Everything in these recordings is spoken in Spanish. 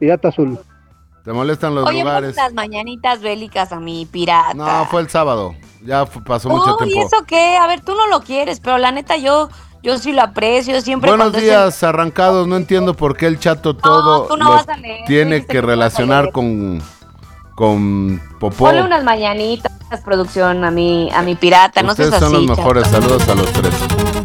Pirata Azul. ¿Te molestan los lugares? Las mañanitas bélicas a mi pirata. No, fue el sábado. Ya pasó mucho tiempo. ¿Y eso qué? A ver, tú no lo quieres, pero la neta yo sí lo aprecio siempre. Buenos días, arrancados. No entiendo por qué el Chato todo tú no vas a leer, tiene que relacionar con popó. Ponle unas mañanitas, producción, a mi pirata. Ustedes no seas así, son los mejores. Chato. Saludos a los tres.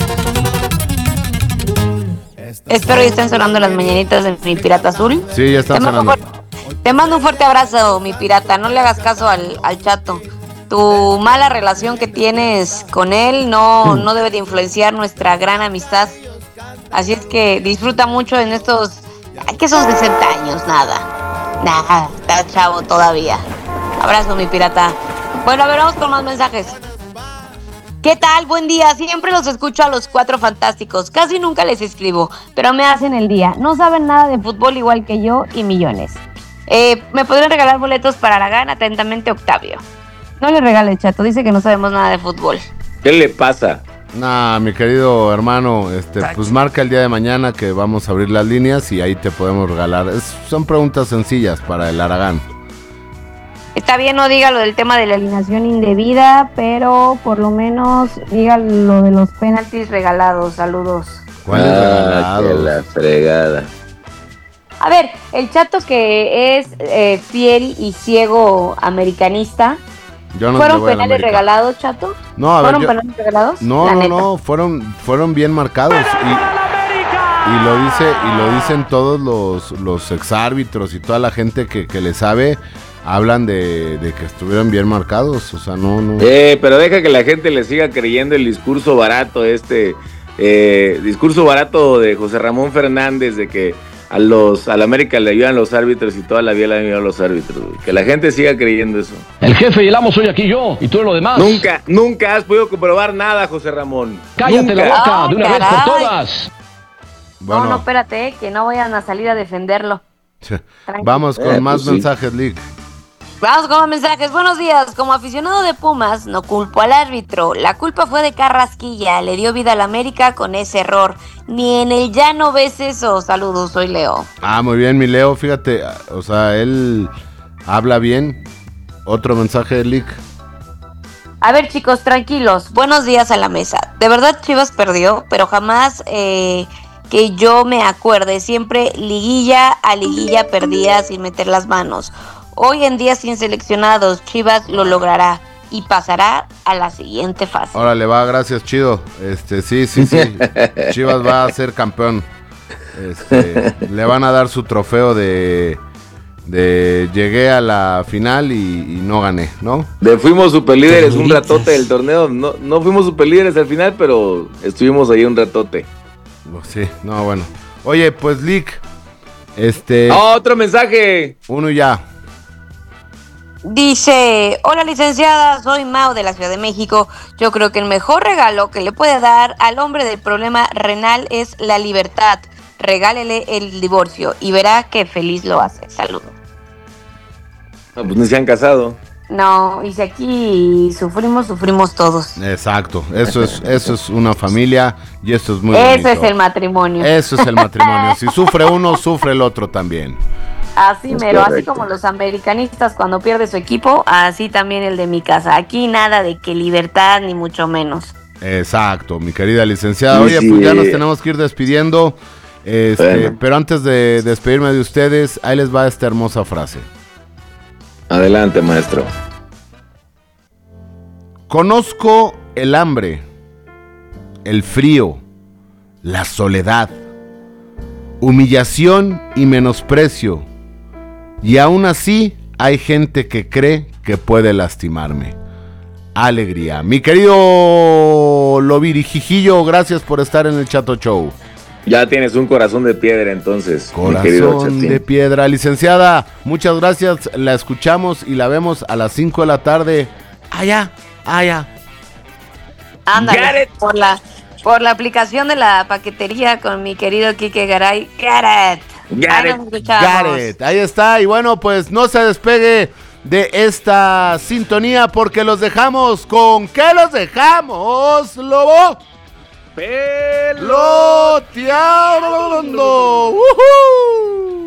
Espero que estén sonando las mañanitas de mi pirata azul. Sí, ya están sonando. Te mando un fuerte abrazo, mi pirata. No le hagas caso al Chato. Tu mala relación que tienes con él no debe de influenciar nuestra gran amistad. Así es que disfruta mucho en estos... que esos 60 años, nada, está chavo todavía. Abrazo, mi pirata. Bueno, a ver, vamos con más mensajes. ¿Qué tal? Buen día. Siempre los escucho a los Cuatro Fantásticos. Casi nunca les escribo, pero me hacen el día. No saben nada de fútbol igual que yo y millones. ¿Me podrían regalar boletos para Aragán? Atentamente, Octavio. No le regale, Chato. Dice que no sabemos nada de fútbol. ¿Qué le pasa? Nah, mi querido hermano, pues marca el día de mañana que vamos a abrir las líneas y ahí te podemos regalar. Son preguntas sencillas para el Aragán. Está bien, no diga lo del tema de la alineación indebida, pero por lo menos diga lo de los penaltis regalados. Saludos. ¿Cuál es regalado? Que la fregada. A ver, el Chato que es fiel y ciego americanista. ¿Fueron penales regalados, Chato? No, a ver, ¿Fueron penales regalados? No, fueron bien marcados y lo dicen todos los exárbitros y toda la gente que le sabe. Hablan de que estuvieron bien marcados, o sea, no. Pero deja que la gente le siga creyendo el discurso barato discurso barato de José Ramón Fernández de que al América le ayudan los árbitros y toda la vida le ayudan los árbitros. Que la gente siga creyendo eso. El jefe y el amo soy aquí yo, y tú eres lo demás. Nunca has podido comprobar nada, José Ramón. Cállate la boca, de una vez por todas. Bueno. No, espérate, que no vayan a salir a defenderlo. Vamos con más mensajes, Lick. Vamos con los mensajes. Buenos días. Como aficionado de Pumas, no culpo al árbitro. La culpa fue de Carrasquilla. Le dio vida al América con ese error. Ni en el llano ves eso. Saludos, soy Leo. Muy bien, mi Leo. Fíjate, o sea, él habla bien. Otro mensaje, Lick. A ver, chicos, tranquilos. Buenos días a la mesa. De verdad, Chivas perdió, pero jamás que yo me acuerde. Siempre liguilla a liguilla perdía sin meter las manos. Hoy en día sin seleccionados, Chivas lo logrará y pasará a la siguiente fase. Órale, va, gracias, chido. Sí. Chivas va a ser campeón. Le van a dar su trofeo de llegué a la final y no gané, ¿no? Fuimos superlíderes un ratote del torneo. No fuimos superlíderes al final, pero estuvimos ahí un ratote. Sí, no, bueno. Oye, pues, Lick, otro mensaje. Uno ya. Dice, hola licenciada, soy Mau de la Ciudad de México. Yo creo que el mejor regalo que le puede dar al hombre del problema renal es la libertad. Regálele el divorcio y verá que feliz lo hace. Saludos. No, pues ni se han casado. No, y si aquí sufrimos todos. Exacto, eso es una familia y esto es muy bonito. Eso es el matrimonio. Eso es el matrimonio. Si sufre uno, sufre el otro también. Así mero, así como los americanistas cuando pierde su equipo, así también el de mi casa. Aquí nada de que libertad ni mucho menos. Exacto, mi querida licenciada. Oye, pues ya nos tenemos que ir despidiendo. Pero antes de despedirme de ustedes, ahí les va esta hermosa frase. Adelante, maestro. Conozco el hambre, el frío, la soledad, humillación y menosprecio. Y aún así hay gente que cree que puede lastimarme. Alegría. Mi querido Lovirijijillo, gracias por estar en el Chato Show. Ya tienes un corazón de piedra entonces. Corazón de piedra. Licenciada, muchas gracias. La escuchamos y la vemos a las 5 de la tarde. Allá. Ándale, por la aplicación de la paquetería con mi querido Quique Garay. Gareth. Ahí está. Y bueno, pues no se despegue de esta sintonía porque los dejamos con... ¿Qué los dejamos, Lobo? Peloteando. ¡Woohoo!